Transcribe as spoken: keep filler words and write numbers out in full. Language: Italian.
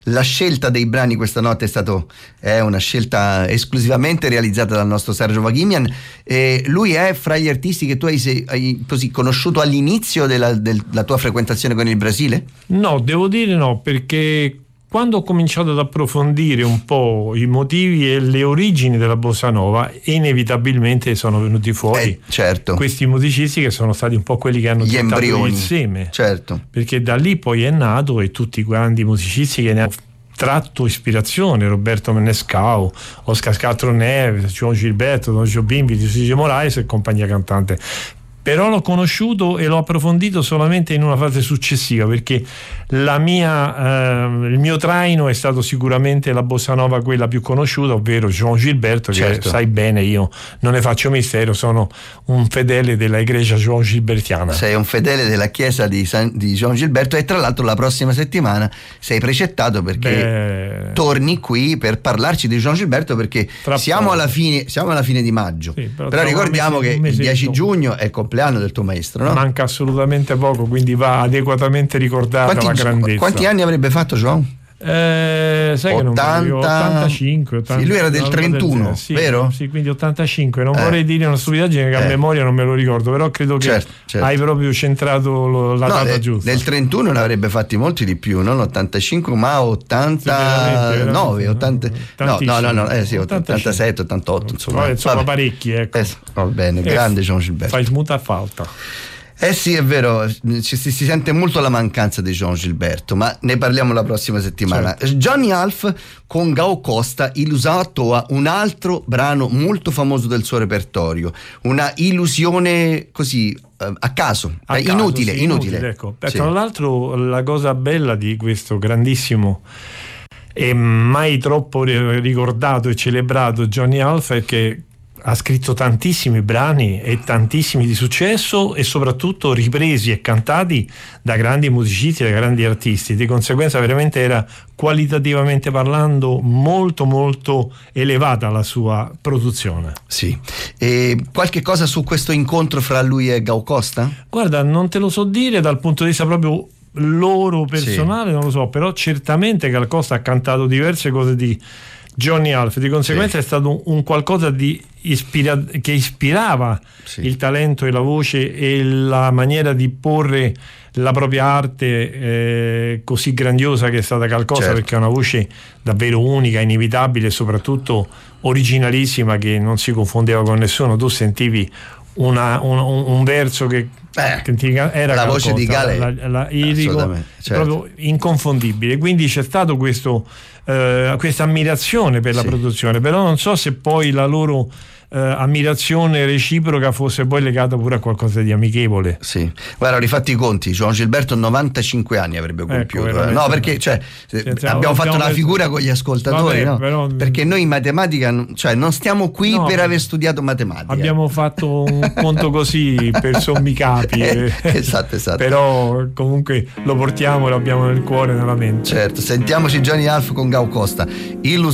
La scelta dei brani questa notte è stato è una scelta esclusivamente realizzata dal nostro Sergio Vaghimian, e lui è fra gli artisti che tu hai, sei, hai così conosciuto all'inizio della, della tua frequentazione con il Brasile? No, devo dire no, perché quando ho cominciato ad approfondire un po' i motivi e le origini della bossa nova, inevitabilmente sono venuti fuori eh, certo. questi musicisti che sono stati un po' quelli che hanno gli gettato embrioni, il seme, certo. Perché da lì poi è nato, e tutti i grandi musicisti che ne hanno tratto ispirazione, Roberto Menescao, Oscar Castro Neves, João Gilberto, Don Jobim, Vinicius Moraes e compagnia cantante. Però l'ho conosciuto e l'ho approfondito solamente in una fase successiva, perché la mia, eh, il mio traino è stato sicuramente la bossa nova quella più conosciuta, ovvero João Gilberto, certo. Che sai bene, io non ne faccio mistero, sono un fedele della Igreja João Gilbertiana. Sei un fedele della chiesa di, San, di João Gilberto, e tra l'altro la prossima settimana sei precettato perché Beh... torni qui per parlarci di João Gilberto, perché siamo alla, fine, siamo alla fine di maggio, sì, però, però ricordiamo mese, che il dieci giugno è compleanno del tuo maestro, no? Manca assolutamente poco, quindi va adeguatamente ricordata quanti, la grandezza. Quanti anni avrebbe fatto João? Eh, sai ottanta... che non ottantacinque, ottanta... Sì, lui era del trentuno, del... sì, vero? Sì, quindi ottantacinque. Non eh. vorrei dire una stupidaggine, che eh. a memoria non me lo ricordo, però credo che certo, certo. hai proprio centrato lo, la no, data de, giusta. Del trentuno ne avrebbe fatti molti di più, non ottantacinque ma ottantanove, ottanta... no, no, no, no, eh sì, ottantasette, ottantotto, insomma, no, insomma parecchi, ecco. Eh, va bene, eh, grande João Gilberto. Fai smuta a falta. Eh sì, è vero, ci, si, si sente molto la mancanza di João Gilberto, ma ne parliamo la prossima settimana. Certo. Johnny Half con Gal Costa, Ilusão à toa, un altro brano molto famoso del suo repertorio, una illusione così a caso, a eh, caso inutile, sì, inutile. inutile ecco. Sì. Tra l'altro la cosa bella di questo grandissimo e mai troppo ricordato e celebrato Johnny Half è che ha scritto tantissimi brani e tantissimi di successo, e soprattutto ripresi e cantati da grandi musicisti, da grandi artisti. Di conseguenza veramente era, qualitativamente parlando, molto molto elevata la sua produzione. Sì. E qualche cosa su questo incontro fra lui e Gal Costa? Guarda, non te lo so dire dal punto di vista proprio loro personale, sì. Non lo so, però certamente Gal Costa ha cantato diverse cose di Johnny Half, di conseguenza sì. È stato un, un qualcosa di ispira- che ispirava sì. Il talento e la voce e la maniera di porre la propria arte eh, così grandiosa che è stata Gal Costa, certo. Perché è una voce davvero unica, inevitabile e soprattutto originalissima, che non si confondeva con nessuno. Tu sentivi una, un, un verso che, eh, che ti, era la Gal voce Costa, di Gale, la, la, la, irico, certo. Proprio inconfondibile, quindi c'è stato questo Uh, questa ammirazione per la sì. produzione, però non so se poi la loro uh, ammirazione reciproca fosse poi legata pure a qualcosa di amichevole. Sì, guarda, ho rifatto i conti, João Gilberto novantacinque anni avrebbe compiuto, ecco, eh. no perché cioè, cioè, abbiamo, abbiamo fatto una figura con gli ascoltatori, vabbè, no? Però, perché noi in matematica, cioè non stiamo qui no, per aver studiato matematica, abbiamo fatto un conto così per sommi capi, eh. esatto, esatto. Però comunque lo portiamo, lo abbiamo nel cuore, nella mente. Certo, sentiamoci Johnny Half con Gal Costa. Illus